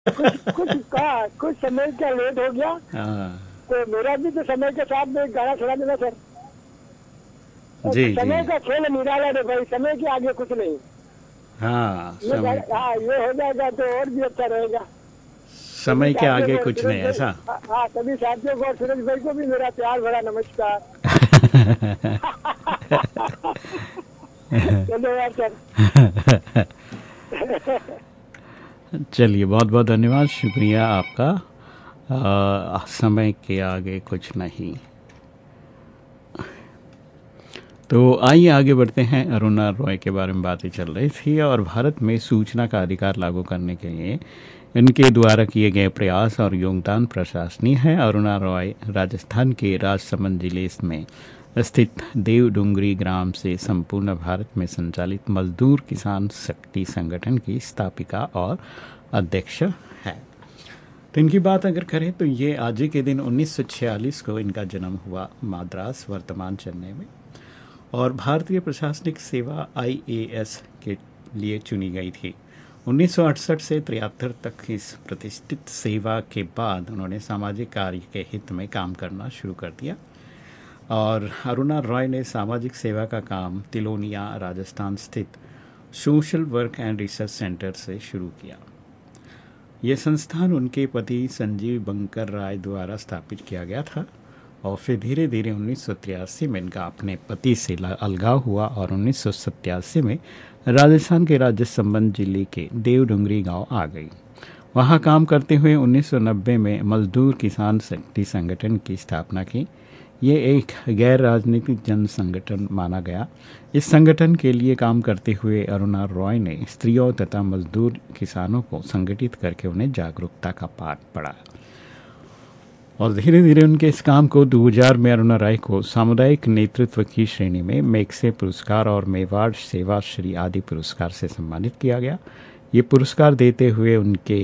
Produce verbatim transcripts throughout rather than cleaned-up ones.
कुछ कुछ का कुछ समय का लेट हो गया, हाँ। तो मेरा भी तो समय के साथ में एक गाना सुना देना सर। जी जी। समय का खेल निराला रे भाई, समय के आगे कुछ नहीं। हाँ, ये समय गाना- के हाँ, ये हो जाएगा तो और भी अच्छा रहेगा। सभी समय के साथियों आगे को और कुछ सूरज नहीं भाई, ऐसा। हाँ हाँ, सभी साथियों को और सूरज भाई को भी मेरा प्यार भरा नमस्कार। धन्यवाद सर। चलिए, बहुत बहुत धन्यवाद, शुक्रिया आपका। आ, समय के आगे कुछ नहीं। तो आइए आगे बढ़ते हैं। अरुणा रॉय के बारे में बातें चल रही थी और भारत में सूचना का अधिकार लागू करने के लिए इनके द्वारा किए गए प्रयास और योगदान प्रशंसनीय है। अरुणा रॉय राजस्थान के राजसमंद जिले में स्थित देवडुंगरी ग्राम से संपूर्ण भारत में संचालित मजदूर किसान शक्ति संगठन की स्थापिका और अध्यक्ष है। तो इनकी बात अगर करें तो ये आज ही के दिन उन्नीस सौ छियालीस को इनका जन्म हुआ मद्रास, वर्तमान चेन्नई में, और भारतीय प्रशासनिक सेवा आई ए एस के लिए चुनी गई थी। उन्नीस सौ अड़सठ से तिहत्तर तक इस प्रतिष्ठित सेवा के बाद उन्होंने सामाजिक कार्य के हित में काम करना शुरू कर दिया। और अरुणा रॉय ने सामाजिक सेवा का काम तिलोनिया, राजस्थान स्थित social work and research centre से शुरू किया। यह संस्थान उनके पति संजीव बंकर राय द्वारा स्थापित किया गया था और फिर धीरे धीरे उन्नीस सौ तिरासी में इनका अपने पति से अलगाव हुआ और उन्नीस सौ सत्तासी में राजस्थान के राजसमंद जिले के देवडुंगरी गांव आ गई। वहां काम करते हुए उन्नीस सौ नब्बे में मजदूर किसान शक्ति संगठन की स्थापना की। ये एक गैर राजनीतिक जन संगठन माना गया। इस संगठन के लिए काम करते हुए अरुणा रॉय ने स्त्रियों तथा मजदूर किसानों को संगठित करके उन्हें जागरूकता का पाठ पढ़ाया और धीरे धीरे उनके इस काम को दो हज़ार में अरुणा राय को सामुदायिक नेतृत्व की श्रेणी में मैक्से पुरस्कार और मेवाड़ सेवा श्री आदि पुरस्कार से सम्मानित किया गया। ये पुरस्कार देते हुए उनके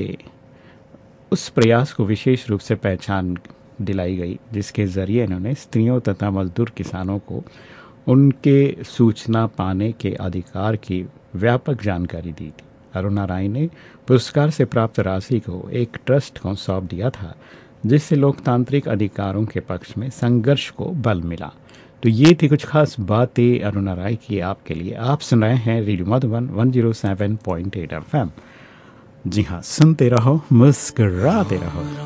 उस प्रयास को विशेष रूप से पहचान दिलाई गई जिसके जरिए इन्होंने स्त्रियों तथा मजदूर किसानों को उनके सूचना पाने के अधिकार की व्यापक जानकारी दी थी। अरुणा राय ने पुरस्कार से प्राप्त राशि को एक ट्रस्ट को सौंप दिया था जिससे लोकतांत्रिक अधिकारों के पक्ष में संघर्ष को बल मिला। तो ये थी कुछ खास बातें अरुणा राय की आपके लिए। आप सुन रहे हैं रेडियो मधुबन एक सौ सात पॉइंट आठ एफ एम। जी हाँ, सुनते रहो, मुस्कराते रहो।